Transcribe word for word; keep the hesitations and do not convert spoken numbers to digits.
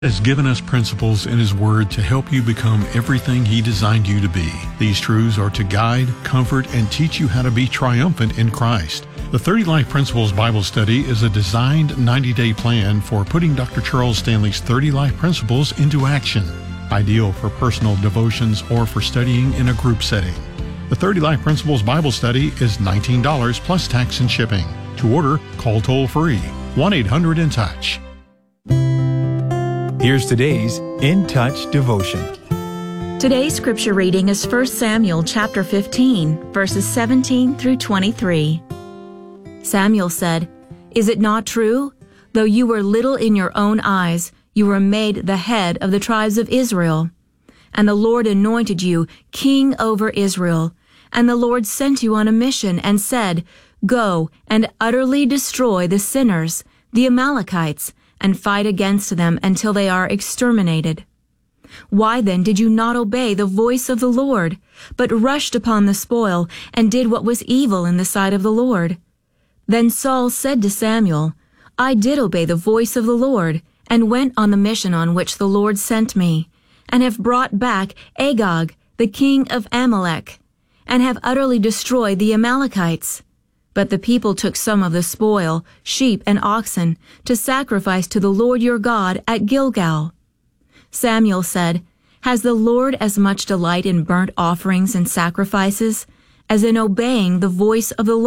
Has given us principles in His Word to help you become everything He designed you to be. These truths are to guide, comfort, and teach you how to be triumphant in Christ. The thirty Life Principles Bible Study is a designed ninety-day plan for putting Doctor Charles Stanley's thirty Life Principles into action. Ideal for personal devotions or for studying in a group setting. The thirty Life Principles Bible Study is nineteen dollars plus tax and shipping. To order, call toll-free one eight hundred in touch. Here's today's In Touch devotion. Today's scripture reading is First Samuel chapter fifteen, verses seventeen through twenty-three. Samuel said, "Is it not true? Though you were little in your own eyes, you were made the head of the tribes of Israel. And the Lord anointed you king over Israel. And the Lord sent you on a mission and said, 'Go and utterly destroy the sinners, the Amalekites, and fight against them until they are exterminated.' Why then did you not obey the voice of the Lord, but rushed upon the spoil and did what was evil in the sight of the Lord?" Then Saul said to Samuel, "I did obey the voice of the Lord, and went on the mission on which the Lord sent me, and have brought back Agag, the king of Amalek, and have utterly destroyed the Amalekites." But the people took some of the spoil, sheep and oxen, to sacrifice to the Lord your God at Gilgal. Samuel said, "Has the Lord as much delight in burnt offerings and sacrifices as in obeying the voice of the Lord?"